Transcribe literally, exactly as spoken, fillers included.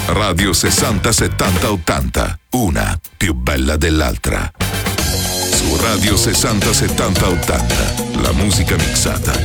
Radio sessanta settanta ottanta, una più bella dell'altra. Su Radio sessanta settanta ottanta, la musica mixata